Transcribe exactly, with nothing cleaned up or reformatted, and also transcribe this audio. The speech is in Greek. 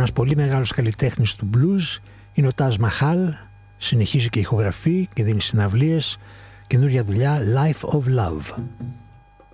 Ένας πολύ μεγάλος καλλιτέχνης του blues είναι ο Taj Mahal, συνεχίζει και ηχογραφεί και δίνει συναυλίες, καινούρια δουλειά Life of Love.